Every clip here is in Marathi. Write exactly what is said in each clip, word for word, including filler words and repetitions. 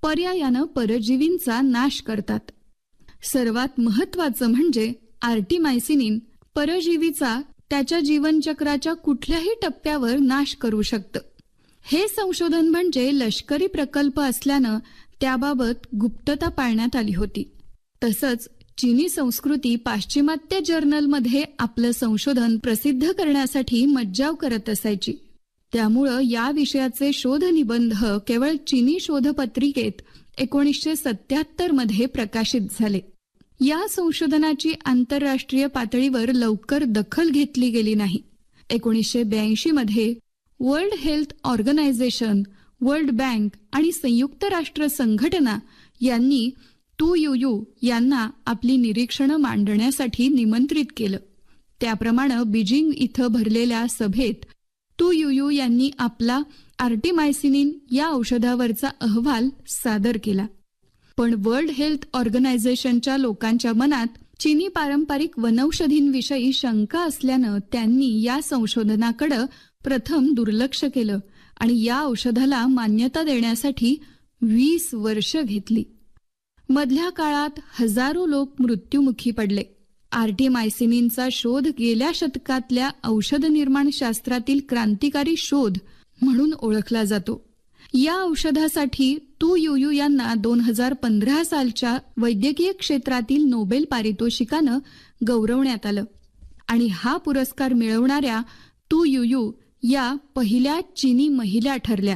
पर्यायानं परजीवींचा नाश करतात. सर्वात महत्त्वाचं म्हणजे आर्टिमायसिनिन परजीवीचा त्याच्या जीवनचक्राच्या कुठल्याही टप्प्यावर नाश करू शकतं. हे संशोधन म्हणजे लष्करी प्रकल्प असल्यानं त्याबाबत गुप्तता पाळण्यात आली होती. तसंच चीनी संस्कृती पाश्चिमात्य जर्नलमध्ये आपलं संशोधन प्रसिद्ध करण्यासाठी मज्जाव करत असायची. त्यामुळं या विषयाचे शोधनिबंध केवळ चीनी शोधपत्रिकेत एकोणीसशे सत्याहत्तर मध्ये प्रकाशित झाले. या संशोधनाची आंतरराष्ट्रीय पातळीवर लवकर दखल घेतली गेली नाही. एकोणीसशे ब्याऐंशी मध्ये world health organisation, world bank आणि संयुक्त राष्ट्र संघटना यांनी तू युयू यांना आपली निरीक्षणं मांडण्यासाठी निमंत्रित केलं. त्याप्रमाणे बीजिंग इथं भरलेल्या सभेत तू युयू यांनी आपला आर्टिमायसिनिन या औषधावरचा अहवाल सादर केला. पण वर्ल्ड हेल्थ ऑर्गनायझेशनच्या लोकांच्या मनात चीनी पारंपरिक वनौषधींविषयी शंका असल्यानं त्यांनी या संशोधनाकडे प्रथम दुर्लक्ष केलं आणि या औषधाला मान्यता देण्यासाठी वीस वर्ष घेतली. मधल्या काळात हजारो लोक मृत्युमुखी पडले. आर्टिमायसिनिनचा शोध गेल्या शतकातल्या औषध निर्माण शास्त्रातील क्रांतिकारी शोध म्हणून ओळखला जातो. या औषधासाठी तू युयू यांना दोन हजार पंधरा सालच्या वैद्यकीय क्षेत्रातील नोबेल पारितोषिकानं गौरवण्यात आलं आणि हा पुरस्कार मिळवणाऱ्या तू युयू या पहिल्या चीनी महिला ठरल्या.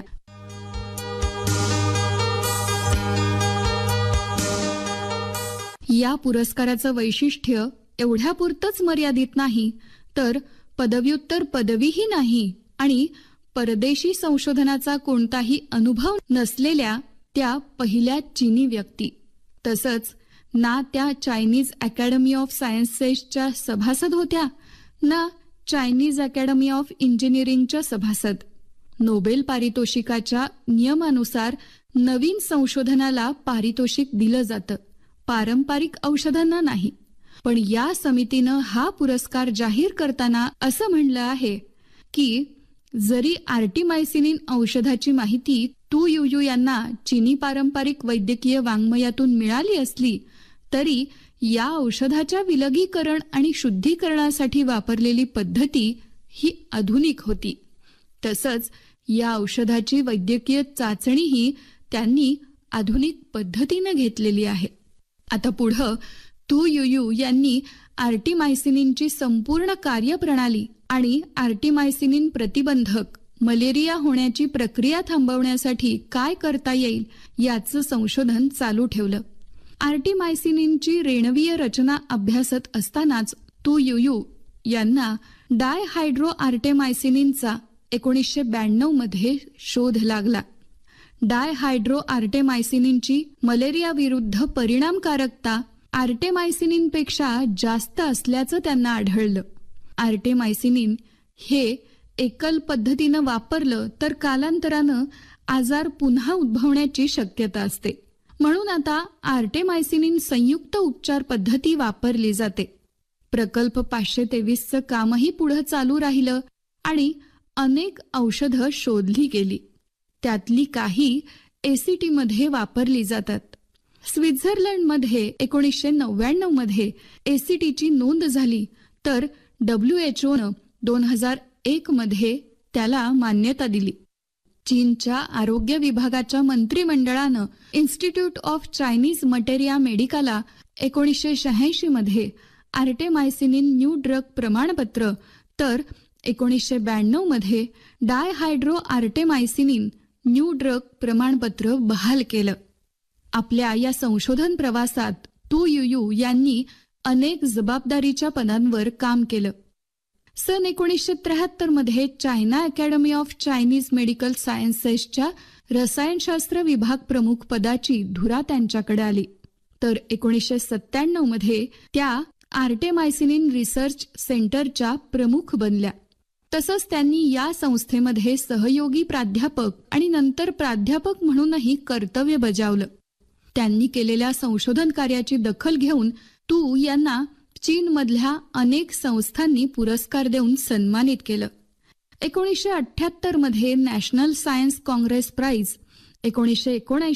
या पुरस्काराचं वैशिष्ट्य एवढ्यापुरतंच मर्यादित नाही, तर पदव्युत्तर पदवीही नाही आणि परदेशी संशोधनाचा कोणताही अनुभव नसलेल्या त्या पहिल्या चीनी व्यक्ती. तसंच ना त्या चायनीज अकॅडमी ऑफ सायन्सेसच्या सभासद होत्या, ना चायनीज अकॅडमी ऑफ इंजिनिअरिंगच्या सभासद. नोबेल पारितोषिकाच्या नियमानुसार नवीन संशोधनाला पारितोषिक दिलं जातं, पारंपरिक औषधांना नाही. पण या समितीनं हा पुरस्कार जाहीर करताना असं म्हणलं आहे की जरी आर्टिमायसिनिन औषधाची माहिती तू युयू यांना चीनी पारंपरिक वैद्यकीय वाङ्मयातून मिळाली असली तरी या औषधाच्या विलगीकरण आणि शुद्धीकरणासाठी वापरलेली पद्धती ही आधुनिक होती. तसंच या औषधाची वैद्यकीय चाचणीही त्यांनी आधुनिक पद्धतीनं घेतलेली आहे. आता पुढं तू युयू यांनी आर्टिमायसिनिनची संपूर्ण कार्यप्रणाली आणि आर्टिमायसिनिन प्रतिबंधक मलेरिया होण्याची प्रक्रिया थांबवण्यासाठी काय करता येईल याचं संशोधन चालू ठेवलं. आर्टिमायसिनिनची रेणवीय रचना अभ्यासत असतानाच तू युयू यांना डायहायड्रो आर्टेमायसिनिनचा एकोणीसशे ब्याण्णव मध्ये शोध लागला. डायहायड्रो आर्टेमायसिनिनची मलेरिया विरुद्ध परिणामकारकता आर्टेमायसिनिनपेक्षा जास्त असल्याचं त्यांना आढळलं. आर्टेमायसिनिन हे एकल पद्धतीनं वापरलं तर कालांतरानं आजार पुन्हा उद्भवण्याची शक्यता असते. म्हणून आता आर्टेमायसिनिन संयुक्त उपचार पद्धती वापरली जाते. प्रकल्प पाचशे तेवीसचं कामही पुढे चालू राहिलं आणि अनेक औषधं शोधली गेली. त्यातली काही एसीटीमध्ये वापरली जातात. स्वित्झर्लंडमध्ये एकोणीसशे नव्याण्णव मध्ये एसीटीची नोंद झाली तर डब्ल्यू एच ओनं दोन हजार एक मध्ये त्याला मान्यता दिली. चीनच्या आरोग्य विभागाच्या मंत्रिमंडळानं इन्स्टिट्यूट ऑफ चायनीज मटेरिया मेडिकाला एकोणीसशे शहाऐंशी मध्ये आर्टेमायसिनिन न्यू ड्रग प्रमाणपत्र तर एकोणीसशे ब्याण्णव मध्ये डायहायड्रो आर्टेमायसिनिन न्यू ड्रग प्रमाणपत्र बहाल केलं. आपल्या या संशोधन प्रवासात तू युयू यांनी अनेक जबाबदारीच्या पदांवर काम केलं. सन एकोणीसशे त्र्याहत्तर मध्ये China academy of Chinese medical सायन्सेसच्या रसायनशास्त्र विभाग प्रमुख पदाची धुरा त्यांच्याकडे आली. तर एकोणीसशे सत्त्याण्णव मध्ये त्या आर्टेमायसिनिन रिसर्च सेंटरच्या प्रमुख बनल्या. तसंच त्यांनी या संस्थेमध्ये सहयोगी प्राध्यापक आणि नंतर प्राध्यापक म्हणूनही कर्तव्य बजावलं. त्यांनी केलेल्या संशोधन कार्याची दखल घेऊन तू यांना चीनमधल्या अनेक संस्थांनी पुरस्कार देऊन सन्मानित केलं. एकोणीसशे अठ्ठ्याहत्तर मध्ये नॅशनल सायन्स काँग्रेस प्राइज, एकोणीसशे एकोणऐंशी